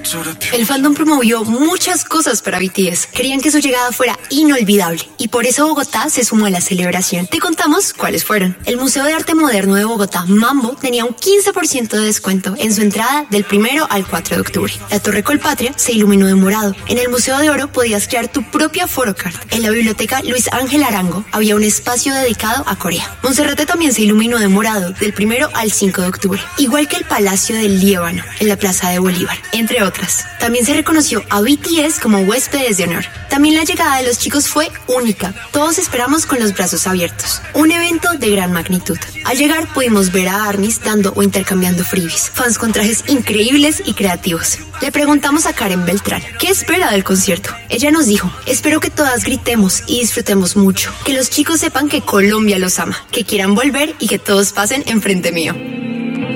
El fandom promovió muchas cosas para BTS. Querían que su llegada fuera inolvidable y por eso Bogotá se sumó a la celebración. Te contamos cuáles fueron. El Museo de Arte Moderno de Bogotá, Mambo, tenía un 15% de descuento en su entrada del 1 al 4 de octubre. La Torre Colpatria se iluminó de morado. En el Museo de Oro podías crear tu propia photocard. En la Biblioteca Luis Ángel Arango había un espacio dedicado a Corea. Monserrate también se iluminó de morado del 1 al 5 de octubre, igual que el Palacio del Líbano en la Plaza de Bolívar, entre otras. También se reconoció a BTS como huéspedes de honor. También la llegada de los chicos fue única. Todos esperamos con los brazos abiertos. Un evento de gran magnitud. Al llegar pudimos ver a ARMYs dando o intercambiando freebies. Fans con trajes increíbles y creativos. Le preguntamos a Karen Beltrán, ¿qué espera del concierto? Ella nos dijo, espero que todas gritemos y disfrutemos mucho. Que los chicos sepan que Colombia los ama, que quieran volver y que todos pasen enfrente mío.